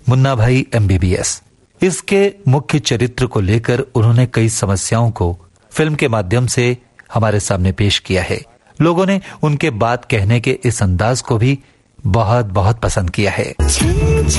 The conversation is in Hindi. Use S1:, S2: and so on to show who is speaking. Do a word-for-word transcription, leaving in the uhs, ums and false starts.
S1: मुन्ना भाई एमबीबीएस। इसके मुख्य चरित्र को लेकर उन्होंने कई समस्याओं को फिल्म के माध्यम से हमारे सामने पेश किया है। लोगों ने उनके बात कहने के इस अंदाज को भी बहुत बहुत पसंद किया है।